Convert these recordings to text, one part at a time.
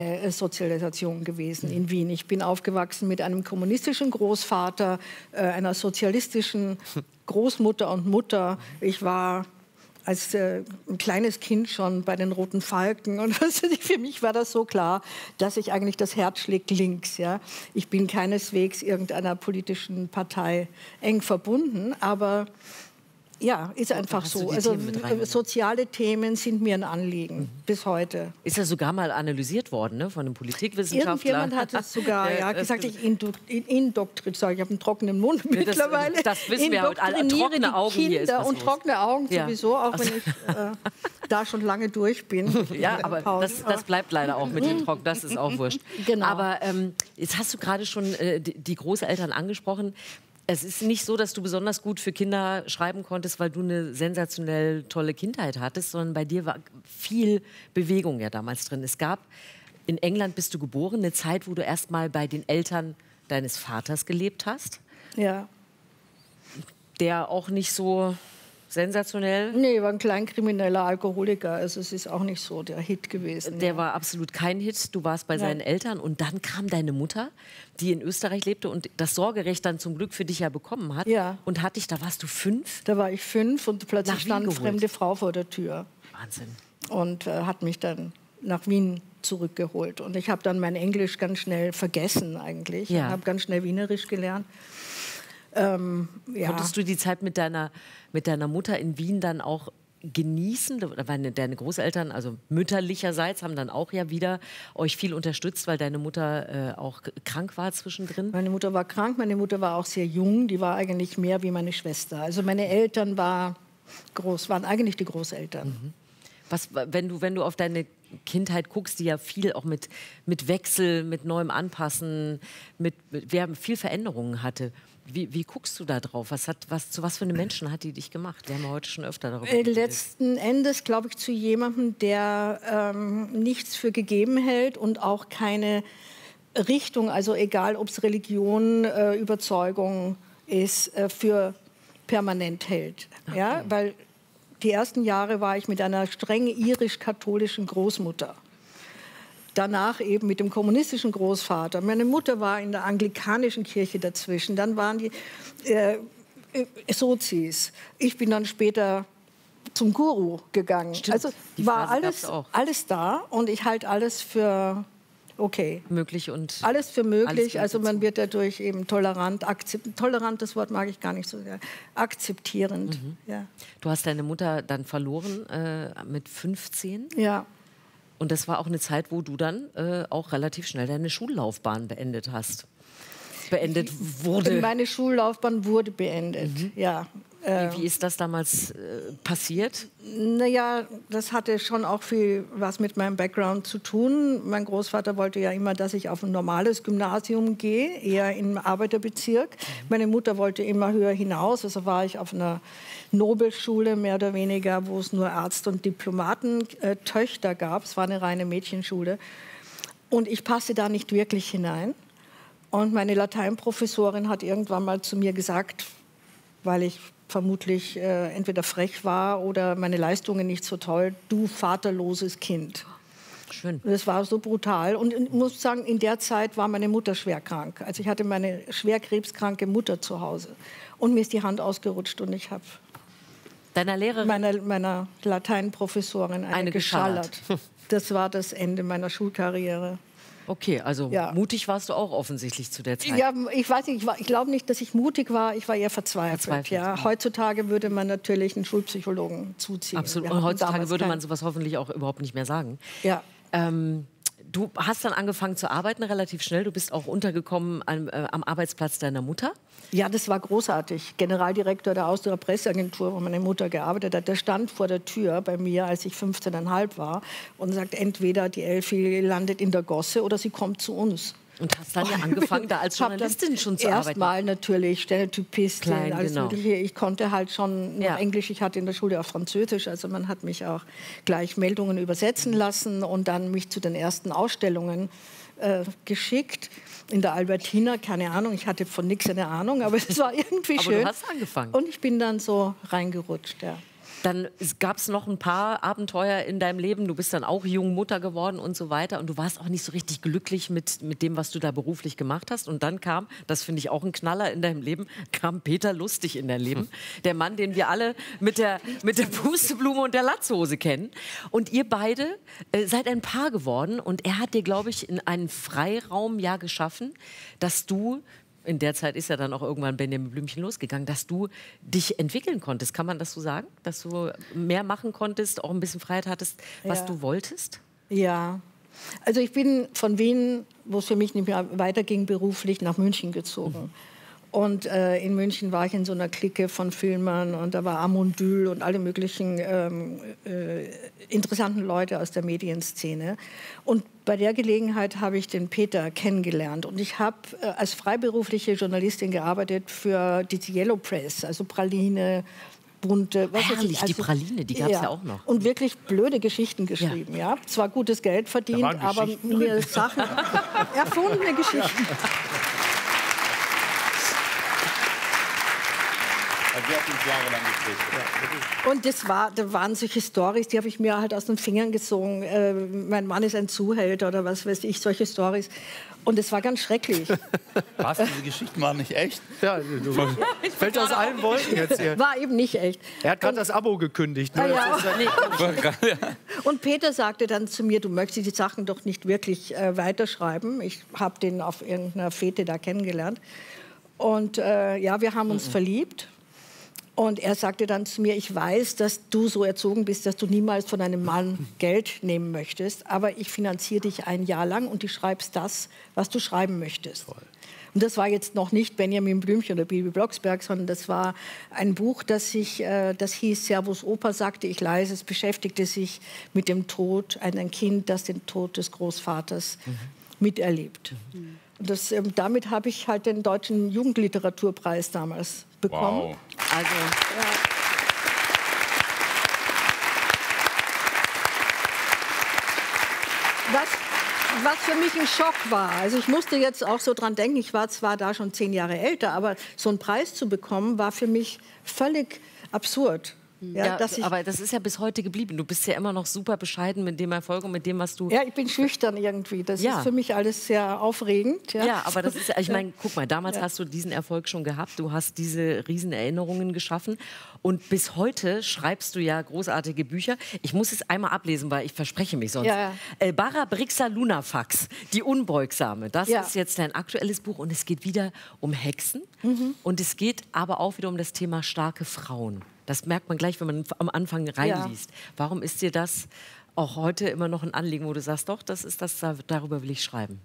Sozialisation gewesen in Wien. Ich bin aufgewachsen mit einem kommunistischen Großvater, einer sozialistischen Großmutter und Mutter. Ich war als ein kleines Kind schon bei den Roten Falken. Und für mich war das so klar, dass ich eigentlich das Herz schlägt links. Ja? Ich bin keineswegs irgendeiner politischen Partei eng verbunden, aber ja, ist einfach so. Also soziale Themen sind mir ein Anliegen bis heute. Ist ja sogar mal analysiert worden, ne, von einem Politikwissenschaftler. Irgendjemand hat es sogar gesagt, ich indoktriniere. Ich habe einen trockenen Mund mittlerweile. Das wissen wir heute. Trockene Augen Kinder hier ist was und los. Trockene Augen sowieso, auch wenn ich da schon lange durch bin. Ja, aber das bleibt leider auch mit den Trocken. Das ist auch wurscht. Genau. Aber jetzt hast du gerade schon die Großeltern angesprochen. Es ist nicht so, dass du besonders gut für Kinder schreiben konntest, weil du eine sensationell tolle Kindheit hattest, sondern bei dir war viel Bewegung ja damals drin. Es gab, in England bist du geboren, eine Zeit, wo du erst mal bei den Eltern deines Vaters gelebt hast. Ja. Der auch nicht so sensationell. Nee, war ein kleinkrimineller Alkoholiker. Also es ist auch nicht so der Hit gewesen. Der war absolut kein Hit. Du warst bei seinen Eltern und dann kam deine Mutter, die in Österreich lebte und das Sorgerecht dann zum Glück für dich ja bekommen hat. Ja. Und hat dich, da warst du 5? Da war ich 5 und plötzlich stand eine fremde Frau vor der Tür. Wahnsinn. Und hat mich dann nach Wien zurückgeholt. Und ich habe dann mein Englisch ganz schnell vergessen eigentlich. Ja. Ich habe ganz schnell Wienerisch gelernt. Konntest du die Zeit mit deiner Mutter in Wien dann auch genießen? Deine Großeltern, also mütterlicherseits, haben dann auch ja wieder euch viel unterstützt, weil deine Mutter auch krank war zwischendrin? Meine Mutter war krank, meine Mutter war auch sehr jung, die war eigentlich mehr wie meine Schwester. Also meine Eltern waren eigentlich die Großeltern. Mhm. Wenn du auf deine Kindheit guckst, die ja viel auch mit Wechsel, mit neuem Anpassen, wir haben viel Veränderungen hatte. Wie guckst du da drauf? Zu was für einem Menschen hat die dich gemacht? Wir haben ja heute schon öfter darüber geredet. Letzten Endes, glaube ich, zu jemandem, der nichts für gegeben hält und auch keine Richtung, also egal, ob es Religion, Überzeugung ist, für permanent hält. Okay. Ja? Weil die ersten Jahre war ich mit einer streng irisch-katholischen Großmutter. Danach eben mit dem kommunistischen Großvater. Meine Mutter war in der anglikanischen Kirche dazwischen. Dann waren die Sozis. Ich bin dann später zum Guru gegangen. Stimmt. Also war alles da und ich halte alles für okay. Möglich und alles für möglich. Also man wird dadurch eben tolerant, tolerant, das Wort mag ich gar nicht so sehr, akzeptierend. Mhm. Ja. Du hast deine Mutter dann verloren mit 15? Ja. Und das war auch eine Zeit, wo du dann auch relativ schnell deine Schullaufbahn beendet hast. Meine Schullaufbahn wurde beendet, ja. Wie ist das damals passiert? Naja, das hatte schon auch viel was mit meinem Background zu tun. Mein Großvater wollte ja immer, dass ich auf ein normales Gymnasium gehe, eher im Arbeiterbezirk. Meine Mutter wollte immer höher hinaus, also war ich auf einer Nobelschule, mehr oder weniger, wo es nur Ärzte und Diplomatentöchter gab. Es war eine reine Mädchenschule. Und ich passte da nicht wirklich hinein. Und meine Lateinprofessorin hat irgendwann mal zu mir gesagt, weil ich vermutlich entweder frech war oder meine Leistungen nicht so toll, du vaterloses Kind. Schön. Das war so brutal. Und ich muss sagen, in der Zeit war meine Mutter schwer krank. Also ich hatte meine schwer krebskranke Mutter zu Hause. Und mir ist die Hand ausgerutscht und ich habe deiner Lehrerin? Meiner Lateinprofessorin eine geschallert. Das war das Ende meiner Schulkarriere. Okay, also mutig warst du auch offensichtlich zu der Zeit. Ja, ich weiß nicht, ich glaube nicht, dass ich mutig war, ich war eher verzweifelt. Ja. Heutzutage würde man natürlich einen Schulpsychologen zuziehen. Absolut, und heutzutage würde man sowas hoffentlich auch überhaupt nicht mehr sagen. Ja. Du hast dann angefangen zu arbeiten relativ schnell. Du bist auch untergekommen am Arbeitsplatz deiner Mutter. Ja, das war großartig. Generaldirektor der Austria Presseagentur, wo meine Mutter gearbeitet hat, der stand vor der Tür bei mir, als ich 15,5 war und sagt, entweder die Elfi landet in der Gosse oder sie kommt zu uns. Und hast dann ja angefangen, da als Journalistin schon zu arbeiten? Erstmal natürlich, Stenotypistin, alles Mögliche. Ich konnte halt schon noch Englisch, ich hatte in der Schule auch Französisch, also man hat mich auch gleich Meldungen übersetzen lassen und dann mich zu den ersten Ausstellungen geschickt. In der Albertina, keine Ahnung, ich hatte von nichts eine Ahnung, aber es war irgendwie schön. Aber du hast angefangen. Und ich bin dann so reingerutscht, ja. Dann gab es noch ein paar Abenteuer in deinem Leben. Du bist dann auch jung Mutter geworden und so weiter. Und du warst auch nicht so richtig glücklich mit dem, was du da beruflich gemacht hast. Und dann kam, das finde ich auch ein Knaller in deinem Leben, kam Peter Lustig in dein Leben. Der Mann, den wir alle mit der Pusteblume und der Latzhose kennen. Und ihr beide seid ein Paar geworden. Und er hat dir, glaube ich, in einen Freiraum ja geschaffen, dass du, in der Zeit ist ja dann auch irgendwann Benjamin Blümchen losgegangen, dass du dich entwickeln konntest. Kann man das so sagen? Dass du mehr machen konntest, auch ein bisschen Freiheit hattest, was du wolltest? Ja. Also ich bin von Wien, wo es für mich nicht mehr weiterging, beruflich nach München gezogen. Und in München war ich in so einer Clique von Filmern und da war Amondyl und alle möglichen interessanten Leute aus der Medienszene. Und bei der Gelegenheit habe ich den Peter kennengelernt. Und ich habe als freiberufliche Journalistin gearbeitet für die Yellow Press, also Praline, bunte... Herrlich, also, die Praline, die gab es ja auch noch. Und wirklich blöde Geschichten geschrieben, ja. Zwar gutes Geld verdient, aber mir Sachen... erfundene Geschichten. Und da waren solche Storys, die habe ich mir halt aus den Fingern gesogen. Mein Mann ist ein Zuhälter oder was weiß ich, solche Storys. Und es war ganz schrecklich. Was, diese Geschichten waren nicht echt? Ja, fällt aus allen Wolken jetzt hier. War eben nicht echt. Er hat gerade das Abo gekündigt. Ne? Und Peter sagte dann zu mir, du möchtest die Sachen doch nicht wirklich weiterschreiben. Ich habe den auf irgendeiner Fete da kennengelernt. Und wir haben uns verliebt. Und er sagte dann zu mir, ich weiß, dass du so erzogen bist, dass du niemals von einem Mann Geld nehmen möchtest, aber ich finanziere dich ein Jahr lang und du schreibst das, was du schreiben möchtest. Toll. Und das war jetzt noch nicht Benjamin Blümchen oder Bibi Blocksberg, sondern das war ein Buch, das hieß Servus Opa, sagte ich leise. Es beschäftigte sich mit dem Tod, ein Kind, das den Tod des Großvaters miterlebt. Und damit habe ich halt den Deutschen Jugendliteraturpreis damals bekommen. Wow. Also, was für mich ein Schock war. Also ich musste jetzt auch so dran denken, ich war zwar da schon 10 Jahre älter, aber so einen Preis zu bekommen, war für mich völlig absurd. Ja, aber das ist ja bis heute geblieben. Du bist ja immer noch super bescheiden mit dem Erfolg und mit dem, was du... Ja, ich bin schüchtern irgendwie. Das ist für mich alles sehr aufregend. Ja, aber das ist, ich meine, guck mal, damals hast du diesen Erfolg schon gehabt. Du hast diese riesen Erinnerungen geschaffen. Und bis heute schreibst du ja großartige Bücher. Ich muss es einmal ablesen, weil ich verspreche mich sonst. Barabrixa Lunafax, die Unbeugsame. Das ist jetzt dein aktuelles Buch und es geht wieder um Hexen. Und es geht aber auch wieder um das Thema starke Frauen. Das merkt man gleich, wenn man am Anfang reinliest. Warum ist dir das auch heute immer noch ein Anliegen, wo du sagst, doch, das ist das, darüber will ich schreiben?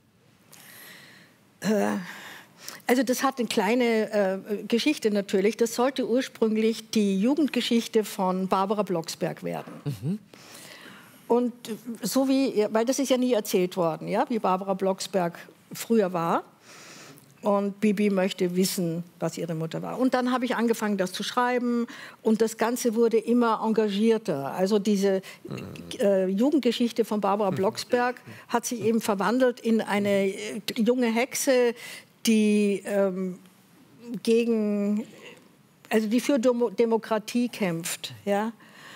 Also das hat eine kleine Geschichte natürlich. Das sollte ursprünglich die Jugendgeschichte von Barbara Blocksberg werden. Und so weil das ist ja nie erzählt worden, ja, wie Barbara Blocksberg früher war. Und Bibi möchte wissen, was ihre Mutter war. Und dann habe ich angefangen, das zu schreiben. Und das Ganze wurde immer engagierter. Also diese Jugendgeschichte von Barbara Blocksberg hat sich eben verwandelt in eine junge Hexe, die die für Demokratie kämpft. Ja?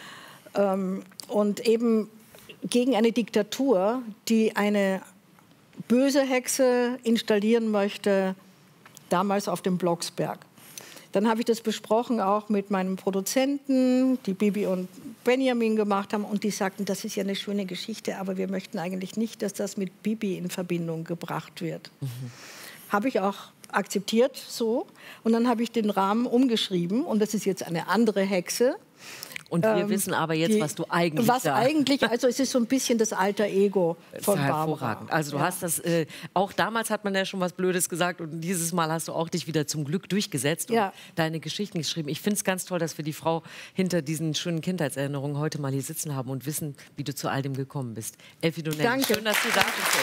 Und eben gegen eine Diktatur, die eine böse Hexe installieren möchte, damals auf dem Blocksberg. Dann habe ich das besprochen auch mit meinem Produzenten, die Bibi und Benjamin gemacht haben. Und die sagten, das ist ja eine schöne Geschichte, aber wir möchten eigentlich nicht, dass das mit Bibi in Verbindung gebracht wird. Habe ich auch akzeptiert so. Und dann habe ich den Rahmen umgeschrieben. Und das ist jetzt eine andere Hexe. Und wir wissen aber jetzt, was du eigentlich also es ist so ein bisschen das alter Ego von Barbara. Hervorragend. Also du hast das, auch damals hat man ja schon was Blödes gesagt und dieses Mal hast du auch dich wieder zum Glück durchgesetzt und deine Geschichten geschrieben. Ich finde es ganz toll, dass wir die Frau hinter diesen schönen Kindheitserinnerungen heute mal hier sitzen haben und wissen, wie du zu all dem gekommen bist. Effi Donnelly, danke. Schön, dass du da bist.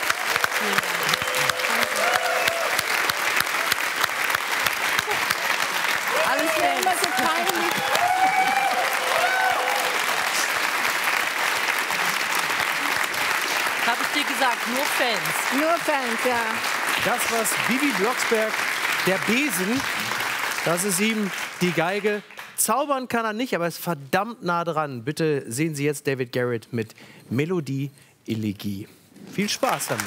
Alles mir immer so peinlich. Habe ich dir gesagt, nur Fans. Nur Fans, ja. Das, was Bibi Blocksberg, der Besen, das ist ihm die Geige. Zaubern kann er nicht, aber ist verdammt nah dran. Bitte sehen Sie jetzt David Garrett mit Melodie Elegie. Viel Spaß damit.